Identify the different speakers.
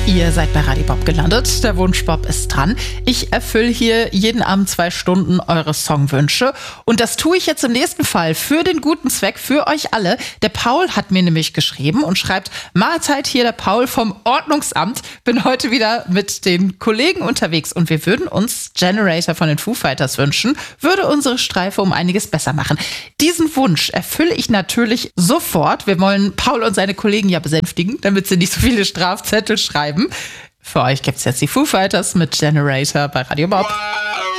Speaker 1: Ihr seid bei Radio Bob gelandet. Der Wunsch Bob ist dran. Ich erfülle hier jeden Abend 2 Stunden eure Songwünsche. Und das tue ich jetzt im nächsten Fall für den guten Zweck, für euch alle. Der Paul hat mir nämlich geschrieben und schreibt: Mahlzeit, hier der Paul vom Ordnungsamt. Bin heute wieder mit den Kollegen unterwegs und wir würden uns Generator von den Foo Fighters wünschen. Würde unsere Streife um einiges besser machen. Diesen Wunsch erfülle ich natürlich sofort. Wir wollen Paul und seine Kollegen ja besänftigen, damit sie nicht so viele Strafzettel schreiben. Für euch gibt's jetzt die Foo Fighters mit Generator bei Radio Bob.